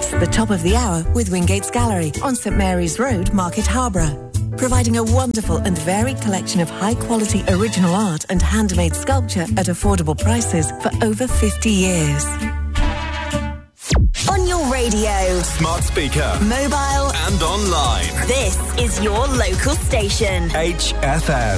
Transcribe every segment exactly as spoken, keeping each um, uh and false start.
It's the top of the hour with Wingates Gallery on St Mary's Road, Market Harborough. Providing a wonderful and varied collection of high-quality original art and handmade sculpture at affordable prices for over fifty years. On your radio, smart speaker, mobile and online. This is your local station. H F M.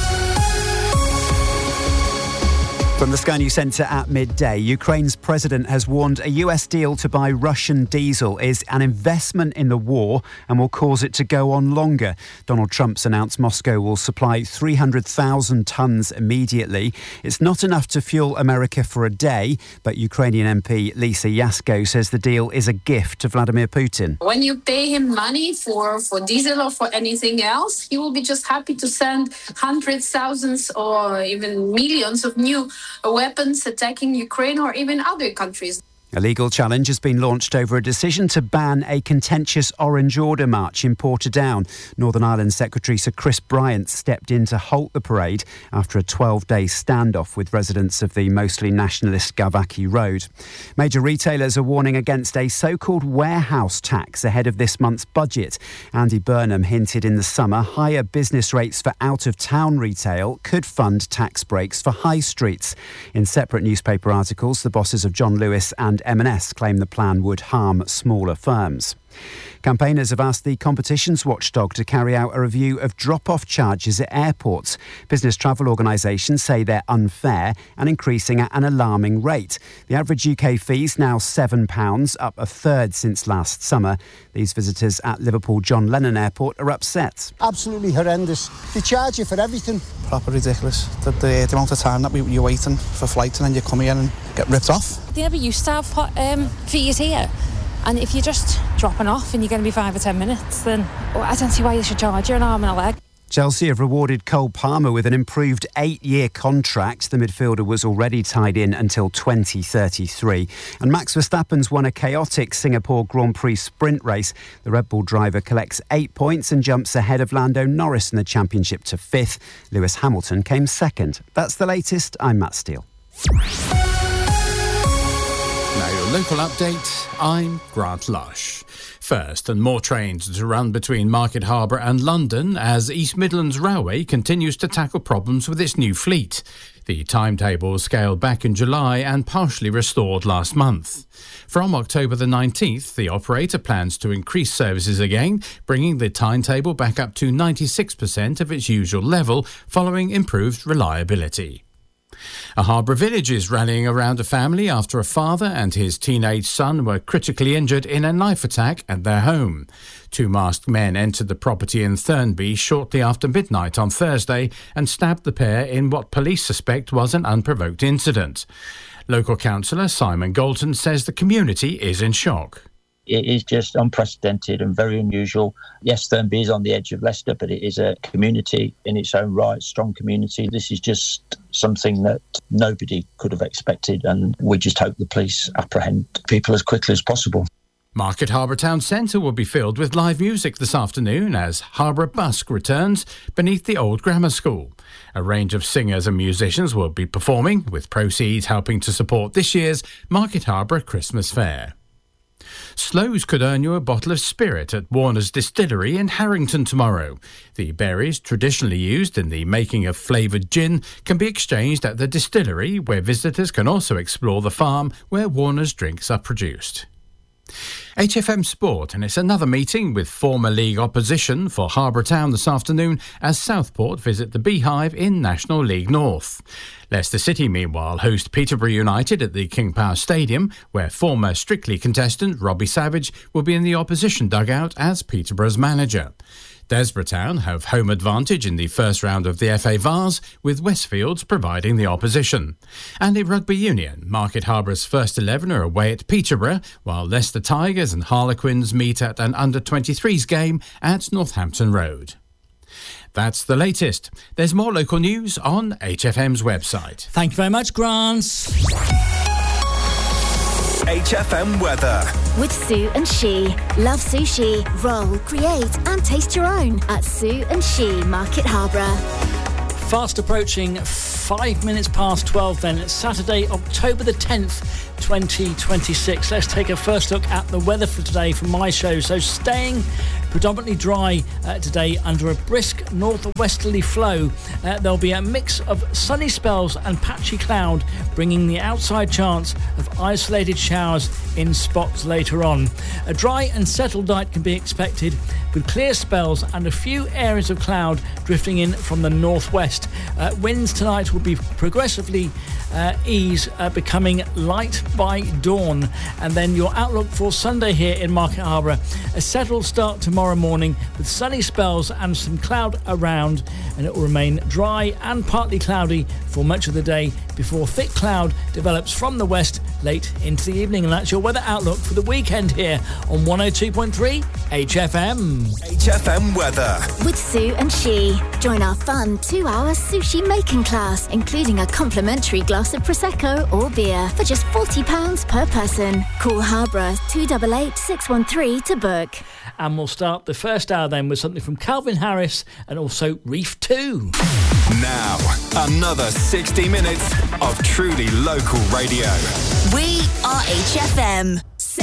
From the Sky News Centre at midday, Ukraine's president has warned a U S deal to buy Russian diesel is an investment in the war and will cause it to go on longer. Donald Trump's announced Moscow will supply three hundred thousand tonnes immediately. It's not enough to fuel America for a day, but Ukrainian M P Lisa Yasko says the deal is a gift to Vladimir Putin. When you pay him money for, for diesel or for anything else, he will be just happy to send hundreds, thousands or even millions of new weapons attacking Ukraine or even other countries. A legal challenge has been launched over a decision to ban a contentious Orange Order march in Portadown. Northern Ireland Secretary Sir Chris Bryant stepped in to halt the parade after a twelve-day standoff with residents of the mostly nationalist Galvackie Road. Major retailers are warning against a so-called warehouse tax ahead of this month's budget. Andy Burnham hinted in the summer higher business rates for out-of-town retail could fund tax breaks for high streets. In separate newspaper articles, the bosses of John Lewis and M and S claim the plan would harm smaller firms. Campaigners have asked the competitions watchdog to carry out a review of drop-off charges at airports. Business travel organisations say they're unfair and increasing at an alarming rate. The average U K fee's now seven pounds, up a third since last summer. These visitors at Liverpool John Lennon Airport are upset. Absolutely horrendous. They charge you for everything. Proper ridiculous. The, the, the amount of time that we, you're waiting for flights and then you come here and get ripped off. They never used to have um, fees here. And if you're just dropping off and you're going to be five or ten minutes, then well, I don't see why you should charge you an arm and a leg. Chelsea have rewarded Cole Palmer with an improved eight-year contract. The midfielder was already tied in until twenty thirty-three. And Max Verstappen's won a chaotic Singapore Grand Prix sprint race. The Red Bull driver collects eight points and jumps ahead of Lando Norris in the championship to fifth. Lewis Hamilton came second. That's the latest. I'm Matt Steele. Now your local update, I'm Grant Lush. First, and more trains to run between Market Harborough and London as East Midlands Railway continues to tackle problems with its new fleet. The timetable was scaled back in July and partially restored last month. From October the nineteenth, the operator plans to increase services again, bringing the timetable back up to ninety-six percent of its usual level following improved reliability. A Harborough village is rallying around a family after a father and his teenage son were critically injured in a knife attack at their home. Two masked men entered the property in Thurnby shortly after midnight on Thursday and stabbed the pair in what police suspect was an unprovoked incident. Local councillor Simon Galton says the community is in shock. It is just unprecedented and very unusual. Yes, Thurnby is on the edge of Leicester, but it is a community in its own right, strong community. This is just something that nobody could have expected, and we just hope the police apprehend people as quickly as possible. Market Harborough Town Centre will be filled with live music this afternoon as Harborough Busk returns beneath the old grammar school. A range of singers and musicians will be performing, with proceeds helping to support this year's Market Harborough Christmas Fair. Sloes could earn you a bottle of spirit at Warner's Distillery in Harrington tomorrow. The berries traditionally used in the making of flavoured gin can be exchanged at the distillery, where visitors can also explore the farm where Warner's drinks are produced. H F M Sport, and it's another meeting with former league opposition for Harborough Town this afternoon as Southport visit the Beehive in National League North. Leicester City, meanwhile, host Peterborough United at the King Power Stadium, where former Strictly contestant Robbie Savage will be in the opposition dugout as Peterborough's manager. Desborough Town have home advantage in the first round of the F A Vase, with Westfields providing the opposition. And in Rugby Union, Market Harbour's first eleven are away at Peterborough, while Leicester Tigers and Harlequins meet at an under twenty-threes game at Northampton Road. That's the latest. There's more local news on H F M's website. Thank you very much, Grant. H F M weather. With Sue and She. Love sushi, roll, create and taste your own at Sue and She, Market Harborough. Fast approaching five minutes past twelve then. It's Saturday, October the tenth. twenty twenty-six. Let's take a first look at the weather for today from my show. So staying predominantly dry uh, today under a brisk northwesterly flow. Uh, there'll be a mix of sunny spells and patchy cloud, bringing the outside chance of isolated showers in spots later on. A dry and settled night can be expected with clear spells and a few areas of cloud drifting in from the northwest. Uh, winds tonight will be progressively uh, ease, uh, becoming light by dawn. And then your outlook for Sunday here in Market Harborough: a settled start tomorrow morning with sunny spells and some cloud around, and it will remain dry and partly cloudy for much of the day before thick cloud develops from the west late into the evening. And that's your weather outlook for the weekend here on one oh two point three H F M. H F M weather. With Sue and She. Join our fun two-hour sushi making class, including a complimentary glass of Prosecco or beer for just forty pounds per person. Call Harborough two eight eight, six one three to book. And we'll start the first hour then with something from Calvin Harris and also Reef two. Now, another sixty minutes of truly local radio. We are H F M.